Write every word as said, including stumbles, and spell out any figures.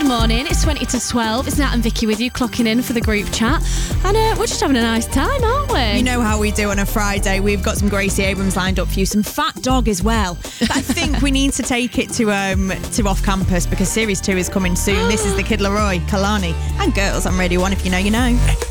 morning. It's twenty to twelve. It's Nat and Vicky with you, clocking in for the group chat. And uh, we're just having a nice time, aren't we? You know how we do on a Friday. We've got some Gracie Abrams lined up for you, some Fat Dog as well. But I think we need to take it to um to off campus because series two is coming soon. This is the Kid Laroi, Kalani, and Girls on Radio One. If you know, you know.